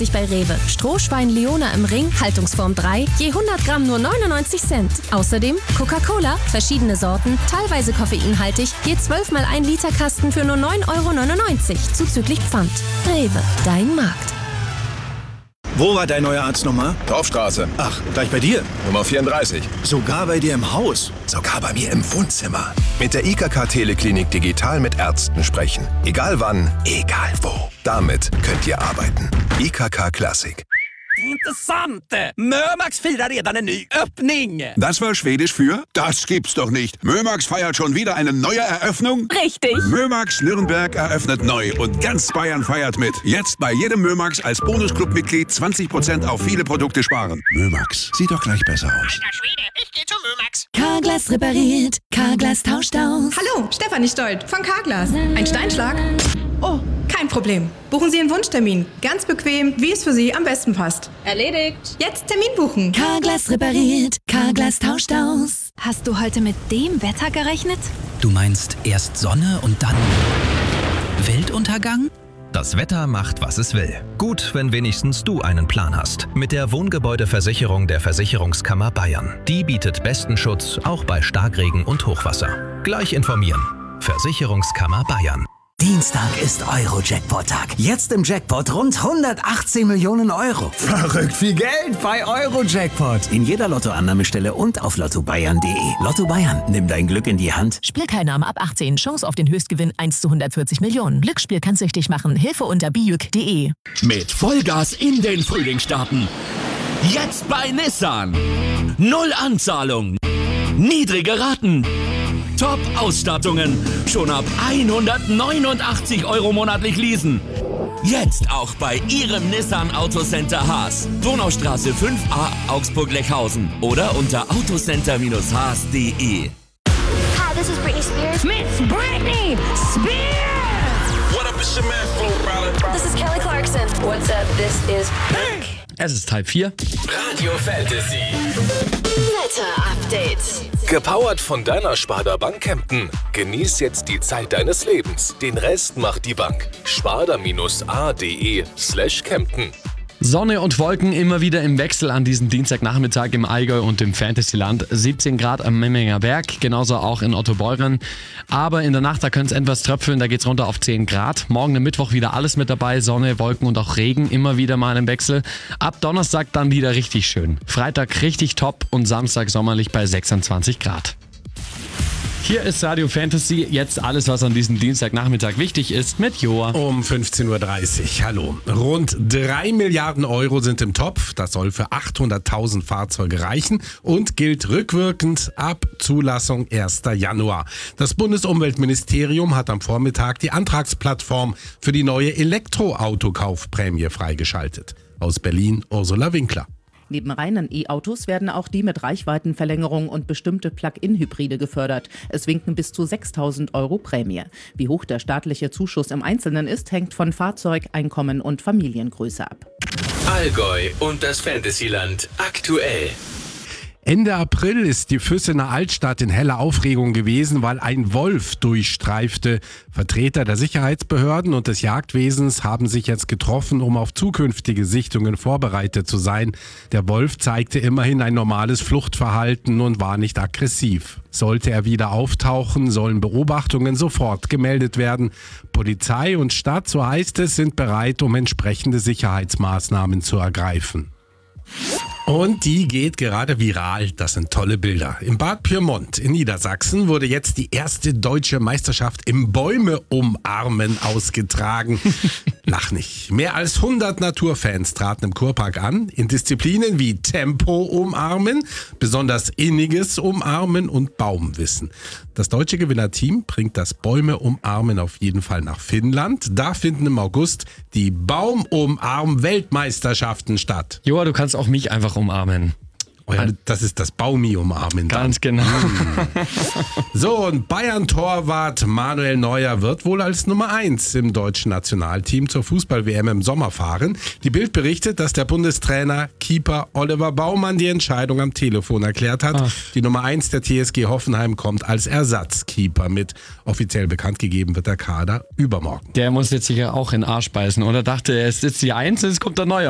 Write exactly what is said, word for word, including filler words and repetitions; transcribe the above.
dich bei Rewe. Strohschwein Leona im Ring, Haltungsform drei, je hundert Gramm nur neunundneunzig Cent. Außerdem Coca-Cola, verschiedene Sorten, teilweise koffeinhaltig, je zwölf mal ein Liter Kasten für nur neun Euro neunundneunzig, zuzüglich Pfand. Rewe, dein Markt. Wo war dein neuer Arzt nochmal? Dorfstraße. Ach, gleich bei dir? Nummer vierunddreißig. Sogar bei dir im Haus? Sogar bei mir im Wohnzimmer. Mit der I K K Teleklinik digital mit Ärzten sprechen. Egal wann, egal wo. Damit könnt ihr arbeiten. I K K Classic. Intressant! Mömax firar redan en ny öppning! Das war Schwedisch für? Das gibt's doch nicht. Mömax feiert schon wieder eine neue Eröffnung? Richtig! Mömax Nürnberg eröffnet neu und ganz Bayern feiert mit. Jetzt bei jedem Mömax als Bonusclub-Mitglied zwanzig Prozent auf viele Produkte sparen. Mömax, sieht doch gleich besser aus. Alter Schwede, ich geh zu Mömax. Carglass repariert, Carglass tauscht aus. Hallo, Stefanie Stolt von Carglass. Ein Steinschlag? Oh, kein Problem. Buchen Sie einen Wunschtermin. Ganz bequem, wie es für Sie am besten passt. Erledigt. Jetzt Termin buchen. Carglass repariert, Carglass tauscht aus. Hast du heute mit dem Wetter gerechnet? Du meinst erst Sonne und dann Weltuntergang? Das Wetter macht, was es will. Gut, wenn wenigstens du einen Plan hast. Mit der Wohngebäudeversicherung der Versicherungskammer Bayern. Die bietet besten Schutz, auch bei Starkregen und Hochwasser. Gleich informieren. Versicherungskammer Bayern. Dienstag ist Euro-Jackpot-Tag. Jetzt im Jackpot rund hundertachtzehn Millionen Euro. Verrückt viel Geld bei Euro-Jackpot. In jeder Lottoannahmestelle und auf lotto bayern punkt de. Lotto Bayern, nimm dein Glück in die Hand. Spielteilnahme ab achtzehn. Chance auf den Höchstgewinn eins zu hundertvierzig Millionen. Glücksspiel kann süchtig machen. Hilfe unter bijuk punkt de. Mit Vollgas in den Frühling starten. Jetzt bei Nissan. Null Anzahlung. Niedrige Raten. Top-Ausstattungen. Schon ab hundertneunundachtzig Euro monatlich leasen. Jetzt auch bei Ihrem Nissan Autocenter Haas. Donaustraße fünf a, Augsburg-Lechhausen. Oder unter autocenter Haas punkt de. Hi, this is Britney Spears. Miss Britney Spears! What up, it's your man, Flo Rida. This is Kelly Clarkson. What's up, this is Pink. Es ist halb vier. Radio Fantasy. Wetter-Update. Gepowert von deiner Sparda Bank Kempten. Genieß jetzt die Zeit deines Lebens. Den Rest macht die Bank. sparda-a.de slash Kempten. Sonne und Wolken immer wieder im Wechsel an diesem Dienstagnachmittag im Allgäu und im Fantasyland. siebzehn Grad am Memminger Berg, genauso auch in Ottobeuren. Aber in der Nacht, da könnte es etwas tröpfeln, da geht's runter auf zehn Grad. Morgen am Mittwoch wieder alles mit dabei, Sonne, Wolken und auch Regen, immer wieder mal im Wechsel. Ab Donnerstag dann wieder richtig schön. Freitag richtig top und Samstag sommerlich bei sechsundzwanzig Grad. Hier ist Radio Fantasy, jetzt alles, was an diesem Dienstagnachmittag wichtig ist, mit Joa. Um fünfzehn Uhr dreißig, hallo. Rund drei Milliarden Euro sind im Topf. Das soll für achthunderttausend Fahrzeuge reichen und gilt rückwirkend ab Zulassung erster Januar. Das Bundesumweltministerium hat am Vormittag die Antragsplattform für die neue Elektroautokaufprämie freigeschaltet. Aus Berlin, Ursula Winkler. Neben reinen E-Autos werden auch die mit Reichweitenverlängerung und bestimmte Plug-in-Hybride gefördert. Es winken bis zu sechstausend Euro Prämie. Wie hoch der staatliche Zuschuss im Einzelnen ist, hängt von Fahrzeug, Einkommen und Familiengröße ab. Allgäu und das Fantasyland aktuell. Ende April ist die Füssener Altstadt in heller Aufregung gewesen, weil ein Wolf durchstreifte. Vertreter der Sicherheitsbehörden und des Jagdwesens haben sich jetzt getroffen, um auf zukünftige Sichtungen vorbereitet zu sein. Der Wolf zeigte immerhin ein normales Fluchtverhalten und war nicht aggressiv. Sollte er wieder auftauchen, sollen Beobachtungen sofort gemeldet werden. Polizei und Stadt, so heißt es, sind bereit, um entsprechende Sicherheitsmaßnahmen zu ergreifen. Und die geht gerade viral. Das sind tolle Bilder. Im Bad Pyrmont in Niedersachsen wurde jetzt die erste deutsche Meisterschaft im Bäume umarmen ausgetragen. Lach nicht. Mehr als hundert Naturfans traten im Kurpark an, in Disziplinen wie Tempo umarmen, besonders inniges Umarmen und Baumwissen. Das deutsche Gewinnerteam bringt das Bäume umarmen auf jeden Fall nach Finnland. Da finden im August die Baumumarm-Weltmeisterschaften statt. Joa, du kannst auch mich einfach umarmen. Oh ja, das ist das Baumi-Umarmen. Ganz genau. So, und Bayern-Torwart Manuel Neuer wird wohl als Nummer eins im deutschen Nationalteam zur Fußball-W M im Sommer fahren. Die Bild berichtet, dass der Bundestrainer Keeper Oliver Baumann die Entscheidung am Telefon erklärt hat. Ach. Die Nummer eins der T S G Hoffenheim kommt als Ersatzkeeper mit. Offiziell bekannt gegeben wird der Kader übermorgen. Der muss jetzt sicher auch in den Arsch beißen, oder? Dachte er, ist jetzt die eins, jetzt kommt der Neuer.